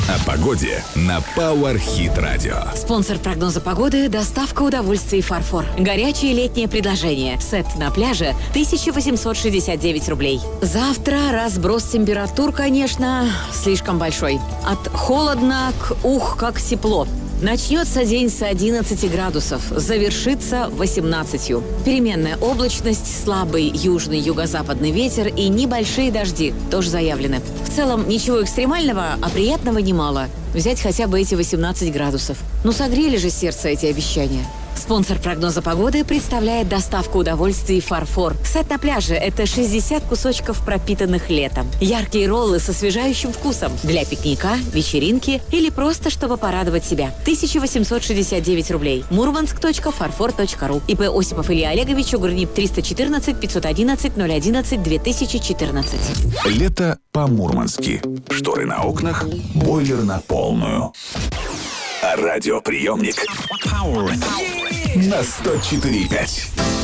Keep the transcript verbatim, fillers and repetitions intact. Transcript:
О погоде на Power Hit Radio. Спонсор прогноза погоды – доставка удовольствий «Фарфор». Горячее летнее предложение. Сет на пляже – тысяча восемьсот шестьдесят девять рублей. Завтра разброс температур, конечно, слишком большой. От холодно к ух, как тепло. Начнется день с одиннадцати градусов, завершится восемнадцатью. Переменная облачность, слабый южный юго-западный ветер и небольшие дожди тоже заявлены. В целом ничего экстремального, а приятного немало. Взять хотя бы эти восемнадцать градусов. Ну согрели же сердце эти обещания. Спонсор прогноза погоды представляет доставку удовольствий «Фарфор». Сет на пляже – это шестьдесят кусочков, пропитанных летом. Яркие роллы с освежающим вкусом. Для пикника, вечеринки или просто, чтобы порадовать себя. тысяча восемьсот шестьдесят девять рублей. мурманск точка фарфор точка ру. ИП Осипов Илья Олегович, УГРНИП триста четырнадцать пятьсот одиннадцать ноль одиннадцать две тысячи четырнадцать. Лето по-мурмански. Шторы на окнах, бойлер на полную. А радиоприемник на сто четыре и пять.